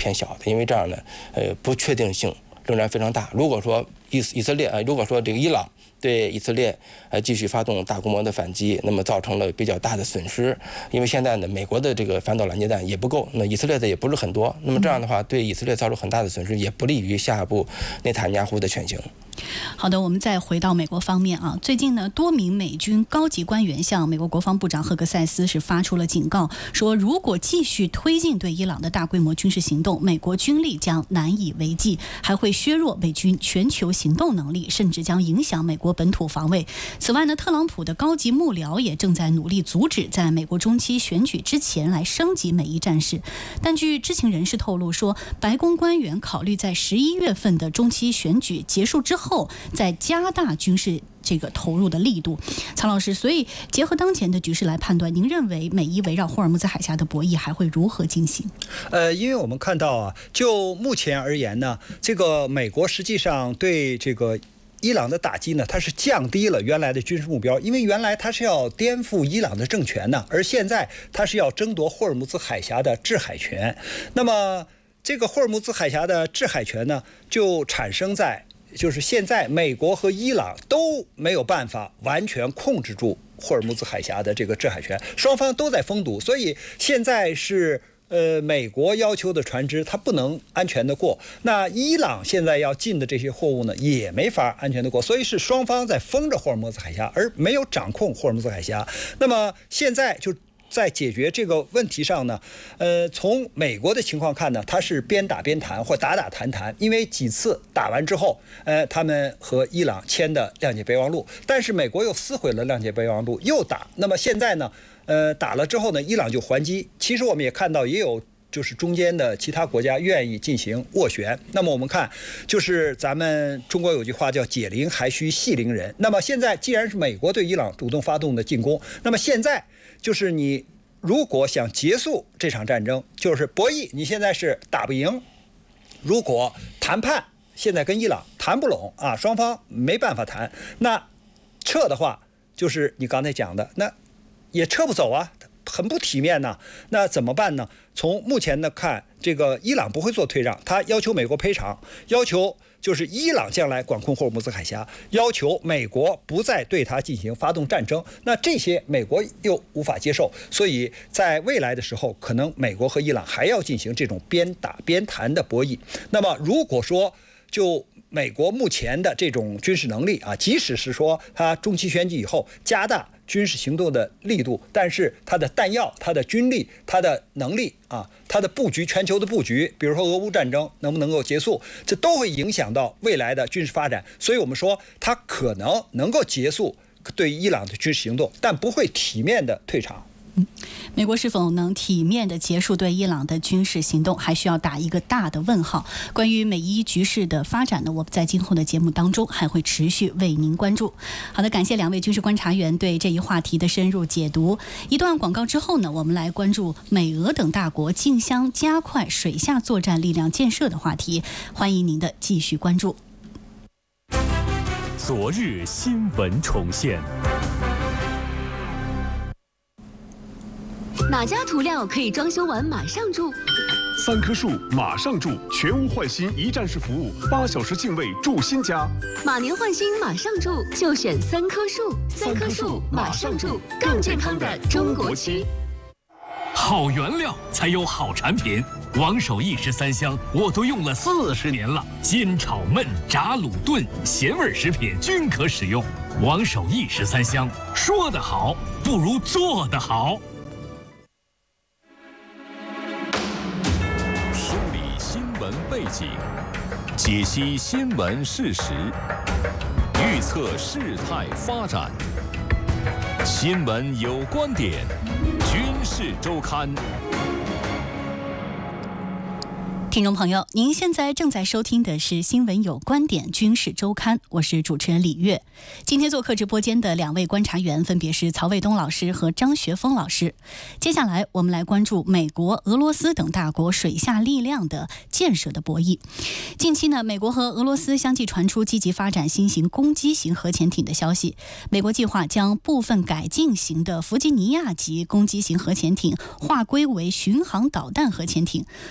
偏小的，因为这样呢，不确定性仍然非常大。如果说以色列如果说这个伊朗对以色列继续发动大规模的反击，那么造成了比较大的损失。因为现在呢，美国的这个反导拦截弹也不够，那以色列的也不是很多，那么这样的话，对以色列造成很大的损失，也不利于下一步内塔尼亚胡的选情。 好的，我们再回到美国方面啊，最近呢，多名美军高级官员向美国国防部长赫格塞斯是发出了警告，说如果继续推进对伊朗的大规模军事行动，美国军力将难以为继，还会削弱美军全球行动能力，甚至将影响美国本土防卫。此外呢，特朗普的高级幕僚也正在努力阻止在美国中期选举之前来升级美伊战事。但据知情人士透露说，白宫官员考虑在11月份的中期选举结束之后，再加大军事这个投入的力度。曹老师，所以结合当前的局势来判断，您认为美伊围绕霍尔木兹海峡的博弈还会如何进行？ 因为我们看到啊，就目前而言呢，这个美国实际上对这个伊朗的打击呢，它是降低了原来的军事目标，因为原来它是要颠覆伊朗的政权呢，而现在它是要争夺霍尔木兹海峡的制海权。那么这个霍尔木兹海峡的制海权呢，就产生在就是现在美国和伊朗都没有办法完全控制住霍尔木兹海峡的这个制海权，双方都在封堵，所以现在是美国要求的船只它不能安全的过，那伊朗现在要进的这些货物呢也没法安全的过，所以是双方在封着霍尔木兹海峡，而没有掌控霍尔木兹海峡。那么现在就在解决这个问题上呢，从美国的情况看呢，它是边打边谈或打打谈谈，因为几次打完之后，他们和伊朗签的谅解备忘录，但是美国又撕毁了谅解备忘录，又打。那么现在呢，打了之后呢，伊朗就还击。其实我们也看到，也有就是中间的其他国家愿意进行斡旋。那么我们看，就是咱们中国有句话叫解铃还须系铃人。那么现在既然是美国对伊朗主动发动的进攻，那么现在就是你如果想结束这场战争，就是博弈，你现在是打不赢。如果谈判现在跟伊朗谈不拢啊，双方没办法谈，那撤的话，就是你刚才讲的，那也撤不走啊，很不体面呐。那怎么办呢？从目前的看，这个伊朗不会做退让，他要求美国赔偿，要求就是伊朗将来管控霍尔木兹海峡，要求美国不再对他进行发动战争。那这些美国又无法接受，所以在未来的时候，可能美国和伊朗还要进行这种边打边谈的博弈。那么如果说就美国目前的这种军事能力啊，即使是说它中期选举以后加大军事行动的力度，但是它的弹药、它的军力、它的能力啊，它的布局、全球的布局，比如说俄乌战争能不能够结束，这都会影响到未来的军事发展。所以我们说，它可能够结束对伊朗的军事行动，但不会体面的退场。 美国是否能体面地结束对伊朗的军事行动，还需要打一个大的问号。关于美伊局势的发展呢，我们在今后的节目当中还会持续为您关注。好的，感谢两位军事观察员对这一话题的深入解读。一段广告之后呢，我们来关注美俄等大国竞相加快水下作战力量建设的话题，欢迎您的继续关注。 昨日新闻重现。 哪家涂料可以装修完马上住 ？3棵树马上住，全屋换新一站式服务，8小时净位住新家。 马年换新马上住，就选3棵树。3棵树马上住，更健康的中国区。 好原料才有好产品，王守义13香我都用了40年了，煎炒焖炸卤炖咸味食品均可使用。王守义13香，说得好不如做得好。 背景，解析新闻事实，预测事态发展。新闻有观点，军事周刊。 听众朋友，您现在正在收听的是《新闻有观点·军事周刊》，我是主持人李月。今天做客直播间的两位观察员分别是曹卫东老师和张学峰老师。接下来我们来关注美国、俄罗斯等大国水下力量的建设的博弈。近期呢，美国和俄罗斯相继传出积极发展新型攻击型核潜艇的消息。美国计划将部分改进型的弗吉尼亚级攻击型核潜艇划归为巡航导弹核潜艇。